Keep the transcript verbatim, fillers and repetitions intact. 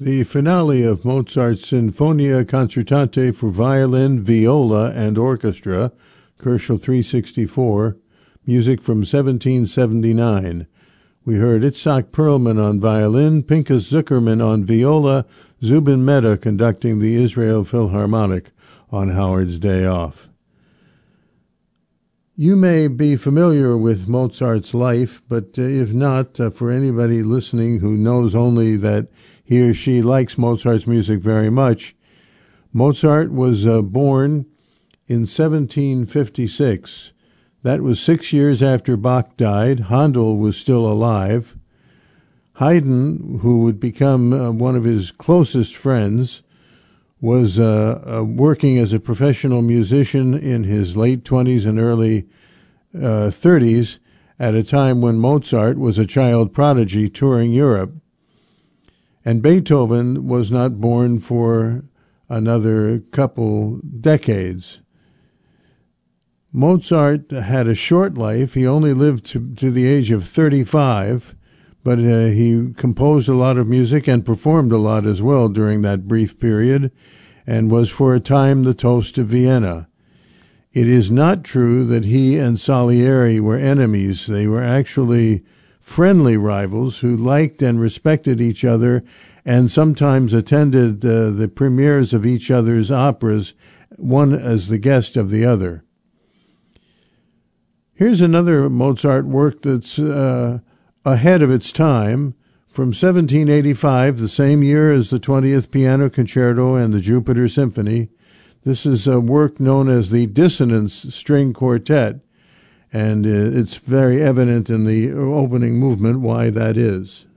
The finale of Mozart's Sinfonia Concertante for violin, viola, and orchestra, Koelschel three sixty-four, music from seventeen seventy-nine. We heard Itzhak Perlman on violin, Pinchas Zuckerman on viola, Zubin Mehta conducting the Israel Philharmonic on Howard's Day Off. You may be familiar with Mozart's life, but uh, if not, uh, for anybody listening who knows only that he or she likes Mozart's music very much, Mozart was uh, born in seventeen fifty-six. That was six years after Bach died. Handel was still alive. Haydn, who would become uh, one of his closest friends, was uh, uh, working as a professional musician in his late twenties and early uh, thirties at a time when Mozart was a child prodigy touring Europe. And Beethoven was not born for another couple decades. Mozart had a short life. He only lived to, to the age of thirty-five, but uh, he composed a lot of music and performed a lot as well during that brief period, and was for a time the toast of Vienna. It is not true that he and Salieri were enemies. They were actually friendly rivals who liked and respected each other and sometimes attended uh, the premieres of each other's operas, one as the guest of the other. Here's another Mozart work that's uh, ahead of its time. From seventeen eighty-five, the same year as the twentieth Piano Concerto and the Jupiter Symphony, this is a work known as the Dissonance String Quartet, and uh, it's very evident in the opening movement why that is.